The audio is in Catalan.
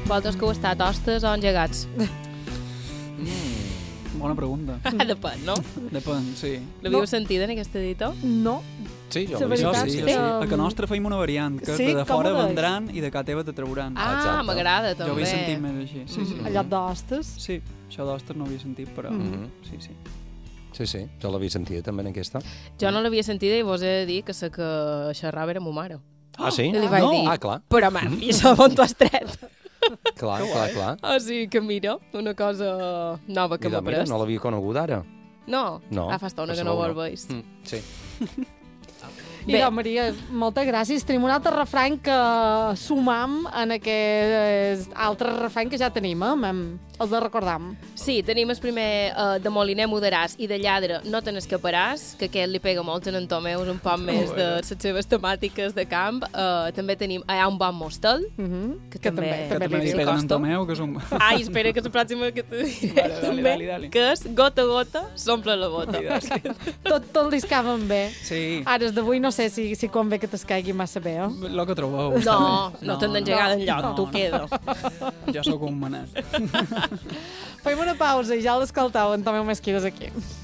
Vosaltres que heu estat hostes o engegats? Bona pregunta. Depèn, no? Depèn, sí. L'havíeu sentit en aquest editor? No. Sí, jo La l'he vist. veritat Sí, és sí. que... A que nostra feim una variant, que Sí, de fora còmodes. vendran i de ca teva te trauran. Ah, Exacte. m'agrada, també. Jo havia sentit més així, sí, sí. A lloc d'hostes. Sí, això d'hostes no havia sentit, però... Sí, sí. Sí, sí, jo l'havia sentit també en aquesta. Jo no l'havia sentida i vos he de dir que sé que xerrava era mo mare. Ah, sí? I li vaig dir, Ah, clar, però mam, i això on t'ho has tret? clar. O sigui que mira, una cosa nova que Mira, m'ha pres. no l'havia conegut ara. No? No. Ah, fa estona per que no segur ho veus. Sí. I jo, Maria, moltes gràcies. Tenim un altre refrany que sumam en aquest altre refrany que ja tenim, els de recordam. Sí, tenim el primer de Moliner mudaràs i de lladre no te n'escaparàs, que aquest li pega molt en Tomeu, un poc més de les seves temàtiques de camp. També tenim Allà un bon mostel, que també Que també li peguen en Tomeu, que és un... Ai, espera, que és la pròxima que te diré. Dale. Que és gota a gota, s'omple la bota. Tot li escaven bé. Sí, Ara, els d'avui, no sé si convé que t'escaigui massa bé, eh? el que trobeu. No t'han d'engegar d'enlloc, tu queda. Jo sóc un manat. Fem una pausa i ja l'escoltau en Tomeu Mesquides aquí.